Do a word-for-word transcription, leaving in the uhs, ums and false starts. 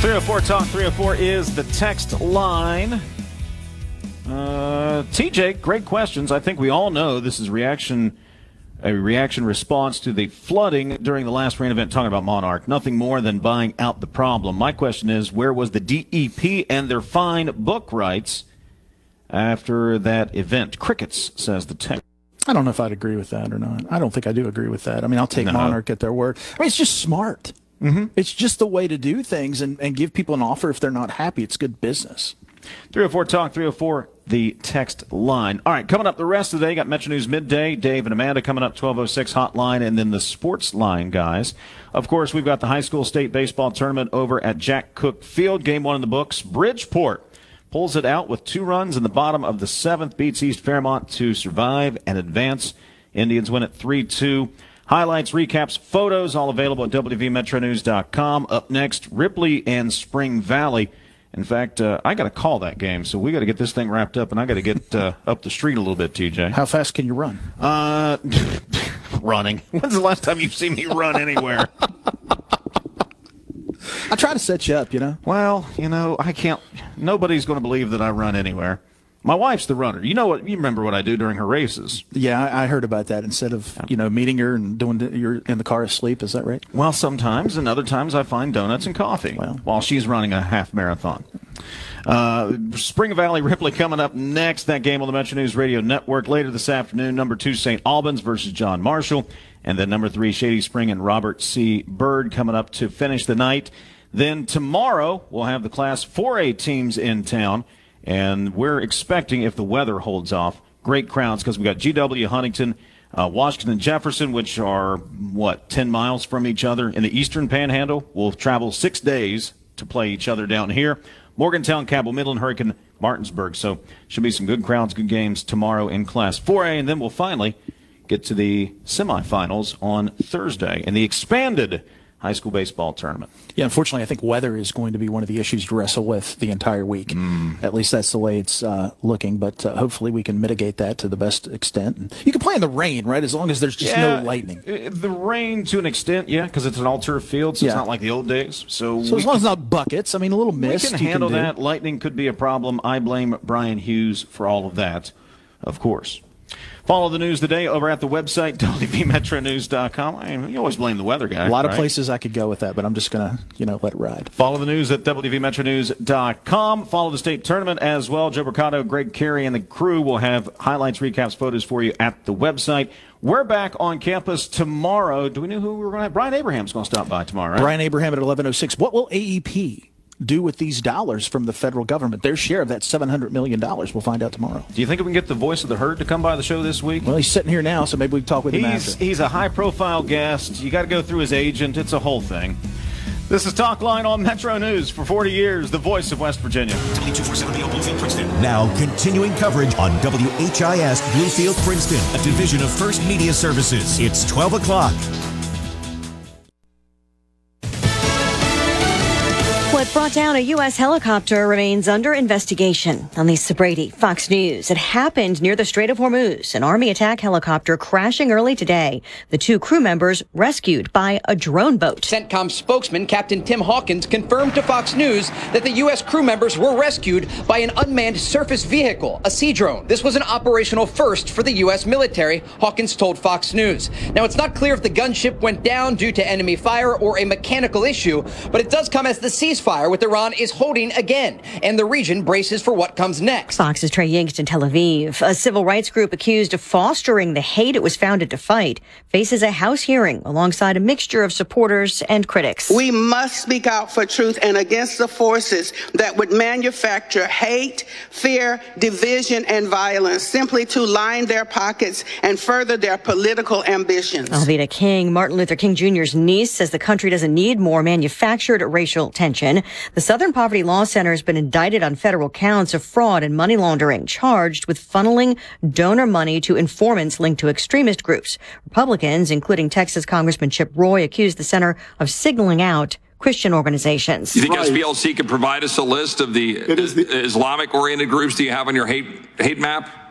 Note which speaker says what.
Speaker 1: three oh four Talk three oh four is the text line. Uh, T J, great questions. I think we all know this is reaction, a reaction response to the flooding during the last rain event, talking about Monarch. Nothing more than buying out the problem. My question is, where was the D E P and their fine book rights after that event? Crickets, says the text.
Speaker 2: I don't know if I'd agree with that or not. I don't think I do agree with that. I mean, I'll take no. Monarch at their word. I mean, it's just smart. Mm-hmm. It's just the way to do things, and, and give people an offer if they're not happy. It's good business.
Speaker 1: three oh four Talk, three oh four, the text line. All right, coming up the rest of the day, got Metro News Midday, Dave and Amanda coming up, twelve oh six hotline, and then the sports line, guys. Of course, we've got the high school state baseball tournament over at Jack Cook Field. Game one in the books. Bridgeport pulls it out with two runs in the bottom of the seventh, beats East Fairmont to survive and advance. Indians win at three two. Highlights, recaps, photos, all available at W V Metro News dot com. Up next, Ripley and Spring Valley. In fact, uh, I got to call that game, so we got to get this thing wrapped up, and I got to get uh, up the street a little bit, T J.
Speaker 2: How fast can you run?
Speaker 1: Uh, running. When's the last time you've seen me run anywhere?
Speaker 2: I try to set you up, you know.
Speaker 1: Well, you know, I can't. Nobody's going to believe that I run anywhere. My wife's the runner. You know what? You remember what I do during her races.
Speaker 2: Yeah, I, I heard about that. Instead of, you know, meeting her and doing the, you're in the car asleep, is that right?
Speaker 1: Well, sometimes, and other times I find donuts and coffee well. while she's running a half marathon. Uh, Spring Valley Ripley coming up next. That game on the Metro News Radio Network later this afternoon. Number two, Saint Albans versus John Marshall. And then number three, Shady Spring and Robert C. Byrd coming up to finish the night. Then tomorrow, we'll have the Class four A teams in town. And we're expecting, if the weather holds off, great crowds because we got G W Huntington, uh, Washington and Jefferson, which are, what, ten miles from each other in the eastern panhandle. We'll travel six days to play each other down here. Morgantown, Cabell Midland, Hurricane, Martinsburg. So should be some good crowds, good games tomorrow in Class four A. And then we'll finally get to the semifinals on Thursday in the expanded high school baseball tournament.
Speaker 2: Yeah, unfortunately, I think weather is going to be one of the issues to wrestle with the entire week. Mm. At least that's the way it's uh, looking, but uh, hopefully we can mitigate that to the best extent. And you can play in the rain, right, as long as there's just yeah, no lightning.
Speaker 1: The rain to an extent, yeah, because it's an all-turf field, so yeah. it's not like the old days. So,
Speaker 2: so as long can, as it's not buckets, I mean, a little mist.
Speaker 1: We can handle can that. Lightning could be a problem. I blame Brian Hughes for all of that, of course. Follow the news today over at the website, W V Metro News dot com. I mean, you always blame the weather guy.
Speaker 2: A lot
Speaker 1: right?
Speaker 2: of places I could go with that, but I'm just going to, you know, let it ride.
Speaker 1: Follow the news at W V Metro News dot com. Follow the state tournament as well. Joe Mercado, Greg Carey, and the crew will have highlights, recaps, photos for you at the website. We're back on campus tomorrow. Do we know who we're going to have? Brian Abraham's going to stop by tomorrow, right?
Speaker 2: Brian Abraham at eleven oh six. What will A E P do with these dollars from the federal government? Their share of that seven hundred million dollars. We'll find out tomorrow.
Speaker 1: Do you think we can get the voice of the herd to come by the show this week?
Speaker 2: Well, he's sitting here now, so maybe we can talk with him
Speaker 1: he's,
Speaker 2: after.
Speaker 1: He's a high-profile guest. You got to go through his agent. It's a whole thing. This is Talk Line on Metro News for forty years, the voice of West Virginia.
Speaker 3: twenty-two forty-seven Bluefield, Princeton. Now continuing coverage on W H I S Bluefield, Princeton, a division of First Media Services. It's twelve o'clock.
Speaker 4: What brought down a U S helicopter remains under investigation. I'm Lisa Brady, Fox News. It happened near the Strait of Hormuz, an Army attack helicopter crashing early today. The two crew members rescued by a drone boat.
Speaker 5: CENTCOM spokesman Captain Tim Hawkins confirmed to Fox News that the U S crew members were rescued by an unmanned surface vehicle, a Sea Drone. This was an operational first for the U S military, Hawkins told Fox News. Now, it's not clear if the gunship went down due to enemy fire or a mechanical issue, but it does come as the ceasefire with Iran is holding again, and the region braces for what comes next.
Speaker 4: Fox's Trey Yingst in Tel Aviv. A civil rights group accused of fostering the hate it was founded to fight faces a House hearing alongside a mixture of supporters and critics.
Speaker 6: We must speak out for truth and against the forces that would manufacture hate, fear, division, and violence simply to line their pockets and further their political ambitions.
Speaker 4: Alveda King, Martin Luther King Junior's niece, says the country doesn't need more manufactured racial tension. The Southern Poverty Law Center has been indicted on federal counts of fraud and money laundering, charged with funneling donor money to informants linked to extremist groups. Republicans, including Texas Congressman Chip Roy, accused the center of signaling out Christian organizations.
Speaker 7: You think right. S P L C could provide us a list of the, the Islamic-oriented groups do you have on your hate hate map?